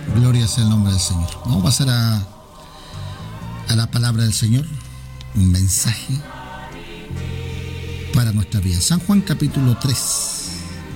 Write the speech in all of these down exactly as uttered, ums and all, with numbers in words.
Gloria sea el nombre del Señor. Vamos a pasar a, a la palabra del Señor, un mensaje para nuestra vida. San Juan capítulo tres.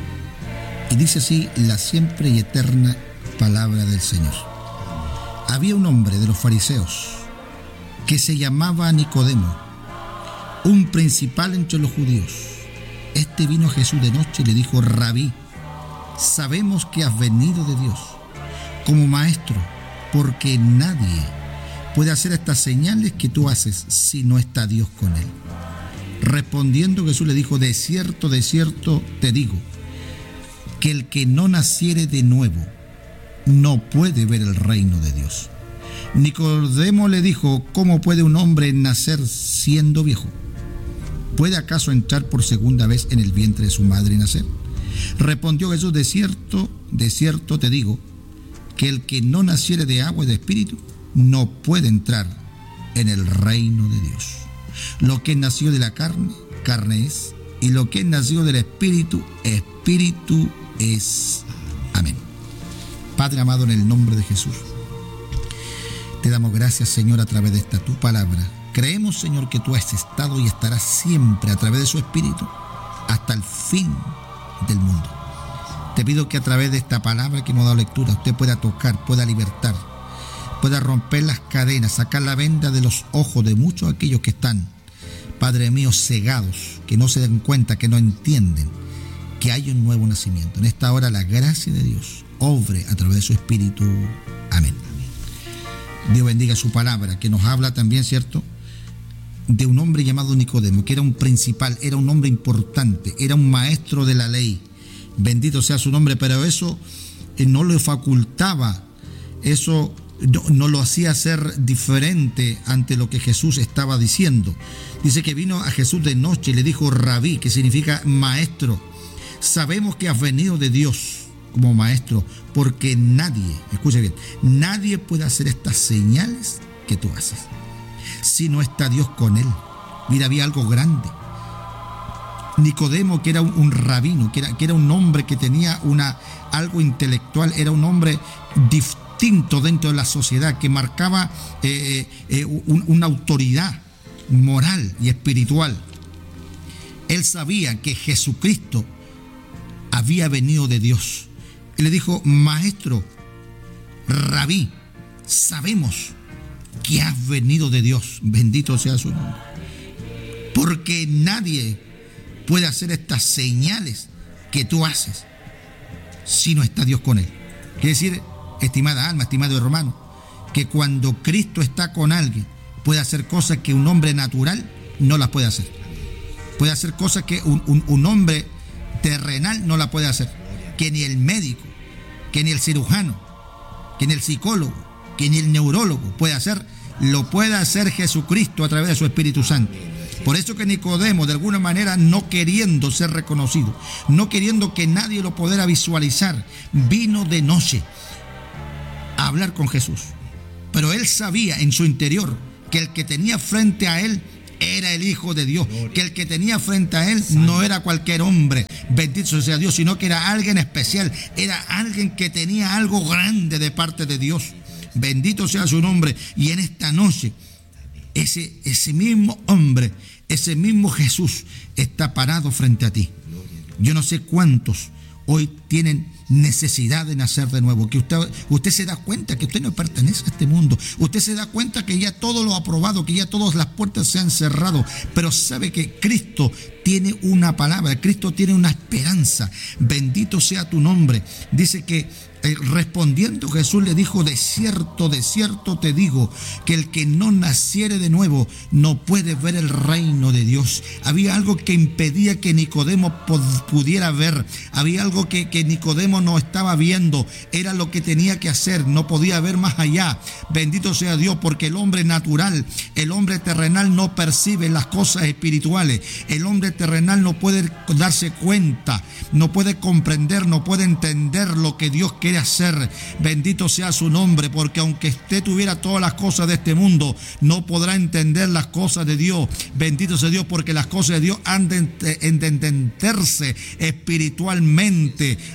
Y dice así la siempre y eterna palabra del Señor. Había un hombre de los fariseos que se llamaba Nicodemo, un principal entre los judíos. Este vino a Jesús de noche y le dijo: Rabí, sabemos que has venido de Dios como maestro, porque nadie puede hacer estas señales que tú haces si no está Dios con él. Respondiendo Jesús le dijo: de cierto, de cierto te digo, que el que no naciere de nuevo no puede ver el reino de Dios. Nicodemo le dijo: ¿cómo puede un hombre nacer siendo viejo? ¿Puede acaso entrar por segunda vez en el vientre de su madre y nacer? Respondió Jesús: de cierto, de cierto te digo, que el que no naciere de agua y de espíritu no puede entrar en el reino de Dios. Lo que nació de la carne, carne es, y lo que nació del espíritu, espíritu es. Amén. Padre amado, en el nombre de Jesús, te damos gracias, Señor, a través de esta tu palabra. Creemos, Señor, que tú has estado y estarás siempre a través de su espíritu hasta el fin del mundo. Te pido que a través de esta palabra que hemos dado lectura, usted pueda tocar, pueda libertar, pueda romper las cadenas, sacar la venda de los ojos de muchos de aquellos que están, Padre mío, cegados, que no se dan cuenta, que no entienden que hay un nuevo nacimiento. En esta hora la gracia de Dios obre a través de su espíritu. Amén. Dios bendiga su palabra, que nos habla también, ¿cierto?, de un hombre llamado Nicodemo, que era un principal, era un hombre importante, era un maestro de la ley. Bendito sea su nombre, pero eso no le facultaba, eso no, no lo hacía ser diferente ante lo que Jesús estaba diciendo. Dice que vino a Jesús de noche y le dijo: Rabí, que significa maestro, sabemos que has venido de Dios como maestro, porque nadie, escuche bien, nadie puede hacer estas señales que tú haces si no está Dios con él. Mira, había algo grande. Nicodemo, que era un, un rabino, que era, que era un hombre que tenía una, algo intelectual, era un hombre distinto dentro de la sociedad, que marcaba eh, eh, un, una autoridad moral y espiritual. Él sabía que Jesucristo había venido de Dios. Y le dijo: maestro, rabí, sabemos que has venido de Dios. Bendito sea su nombre. Porque nadie puede hacer estas señales que tú haces si no está Dios con él. Quiere decir, estimada alma, estimado hermano, que cuando Cristo está con alguien, puede hacer cosas que un hombre natural no las puede hacer. Puede hacer cosas que un, un, un hombre terrenal no la puede hacer. Que ni el médico, que ni el cirujano, que ni el psicólogo, que ni el neurólogo puede hacer, lo puede hacer Jesucristo a través de su Espíritu Santo. Por eso que Nicodemo, de alguna manera, no queriendo ser reconocido, no queriendo que nadie lo pudiera visualizar, vino de noche a hablar con Jesús. Pero él sabía en su interior que el que tenía frente a él era el Hijo de Dios, que el que tenía frente a él no era cualquier hombre, bendito sea Dios, sino que era alguien especial, era alguien que tenía algo grande de parte de Dios. Bendito sea su nombre. Y en esta noche, ese, ese mismo hombre, ese mismo Jesús está parado frente a ti. Yo no sé cuántos hoy tienen necesidad de nacer de nuevo, que usted, usted se da cuenta que usted no pertenece a este mundo, usted se da cuenta que ya todo lo ha probado, que ya todas las puertas se han cerrado, pero sabe que Cristo tiene una palabra, Cristo tiene una esperanza. Bendito sea tu nombre. Dice que eh, respondiendo Jesús le dijo: de cierto, de cierto te digo, que el que no naciere de nuevo no puede ver el reino de Dios. Había algo que impedía que Nicodemo pudiera ver, había algo que, que Nicodemo no estaba viendo, era lo que tenía que hacer, no podía ver más allá. Bendito sea Dios, porque el hombre natural, el hombre terrenal no percibe las cosas espirituales, el hombre terrenal no puede darse cuenta, no puede comprender, no puede entender lo que Dios quiere hacer. Bendito sea su nombre, porque aunque usted tuviera todas las cosas de este mundo, no podrá entender las cosas de Dios. Bendito sea Dios, porque las cosas de Dios han de entenderse espiritualmente. Alabado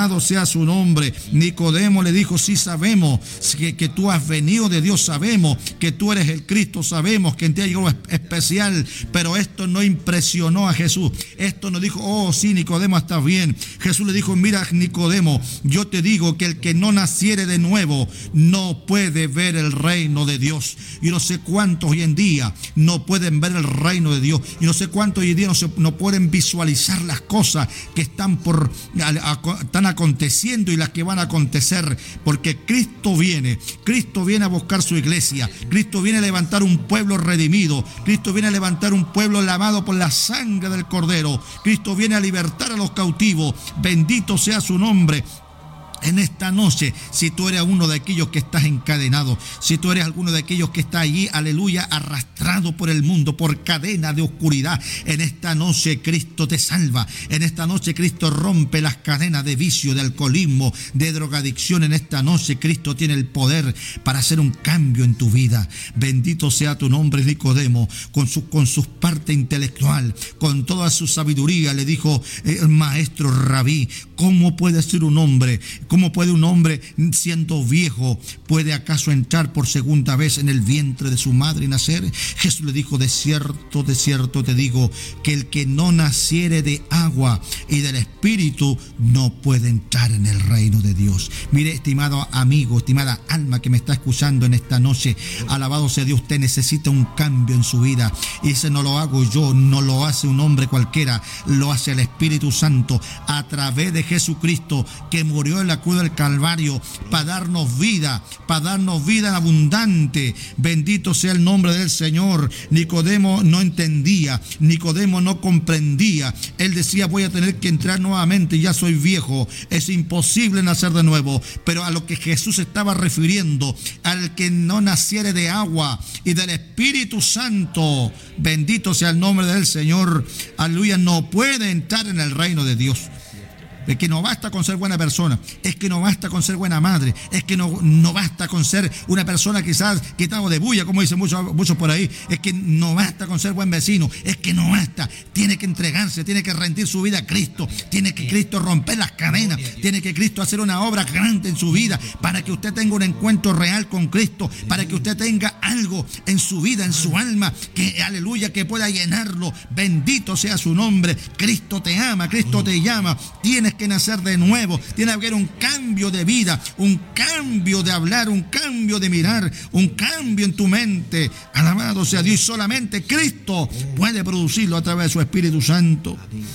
Alabado sea su nombre. Nicodemo le dijo, sí sabemos que, que tú has venido de Dios, sabemos que tú eres el Cristo, sabemos que en ti hay algo especial, pero esto no impresionó a Jesús. Esto no dijo, oh sí, Nicodemo, está bien. Jesús le dijo, mira, Nicodemo, yo te digo que el que no naciere de nuevo no puede ver el reino de Dios. Y no sé cuántos hoy en día no pueden ver el reino de Dios, y no sé cuántos hoy en día no, se, no pueden visualizar las cosas que están por a, a, están aconteciendo y las que van a acontecer, porque Cristo viene. Cristo viene a buscar su iglesia. Cristo viene a levantar un pueblo redimido. Cristo viene a levantar un pueblo lavado por la sangre del Cordero. Cristo viene a libertar a los cautivos. Bendito sea su nombre. En esta noche, si tú eres uno de aquellos que estás encadenado, si tú eres alguno de aquellos que está allí, aleluya, arrastrado por el mundo, por cadena de oscuridad, en esta noche Cristo te salva. En esta noche Cristo rompe las cadenas de vicio, de alcoholismo, de drogadicción. En esta noche Cristo tiene el poder para hacer un cambio en tu vida. Bendito sea tu nombre, Nicodemo, con su, con su parte intelectual, con toda su sabiduría, le dijo, eh, maestro, rabí, ¿cómo puede ser un hombre? ¿Cómo puede un hombre, siendo viejo, puede acaso entrar por segunda vez en el vientre de su madre y nacer? Jesús le dijo, de cierto, de cierto te digo, que el que no naciere de agua y del Espíritu no puede entrar en el reino de Dios. Mire, estimado amigo, estimada alma que me está escuchando en esta noche, alabado sea Dios, usted necesita un cambio en su vida. Y ese no lo hago yo, no lo hace un hombre cualquiera, lo hace el Espíritu Santo a través de Jesucristo, que murió en la cruz del Calvario para darnos vida, para darnos vida abundante. Bendito sea el nombre del Señor. Nicodemo no entendía, Nicodemo no comprendía. Él decía, voy a tener que entrar nuevamente, ya soy viejo, es imposible nacer de nuevo. Pero a lo que Jesús estaba refiriendo, al que no naciere de agua y del Espíritu Santo, bendito sea el nombre del Señor, aleluya, no puede entrar en el reino de Dios. Es que no basta con ser buena persona, es que no basta con ser buena madre, es que no, no basta con ser una persona quizás quitado de bulla, como dicen muchos, muchos por ahí, es que no basta con ser buen vecino, es que no basta, tiene que entregarse, tiene que rendir su vida a Cristo, tiene que Cristo romper las cadenas, tiene que Cristo hacer una obra grande en su vida, para que usted tenga un encuentro real con Cristo, para que usted tenga algo en su vida, en su alma, que aleluya, que pueda llenarlo. Bendito sea su nombre. Cristo te ama, Cristo te llama, tienes que nacer de nuevo, tiene que haber un cambio de vida, un cambio de hablar, un cambio de mirar, un cambio en tu mente. Alabado sea Dios, solamente Cristo puede producirlo a través de su Espíritu Santo.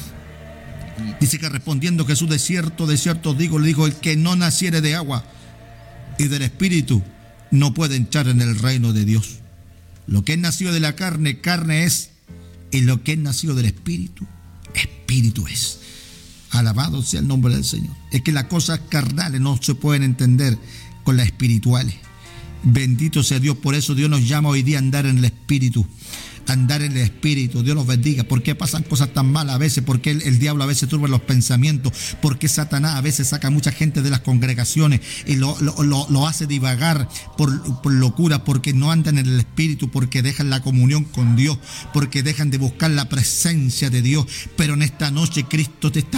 Dice que respondiendo Jesús, de cierto, de cierto digo, le dijo, el que no naciere de agua y del Espíritu no puede entrar en el reino de Dios. Lo que es nacido de la carne, carne es, y lo que es nacido del Espíritu, Espíritu es. Alabado sea el nombre del Señor. Es que las cosas carnales no se pueden entender con las espirituales. Bendito sea Dios. Por eso Dios nos llama hoy día a andar en el Espíritu. Andar en el Espíritu. Dios los bendiga. ¿Por qué pasan cosas tan malas a veces? ¿Por qué el, el diablo a veces turba los pensamientos? ¿Por qué Satanás a veces saca a mucha gente de las congregaciones y lo, lo, lo, lo hace divagar por, por locura? Porque no andan en el Espíritu, porque dejan la comunión con Dios, porque dejan de buscar la presencia de Dios. Pero en esta noche Cristo te está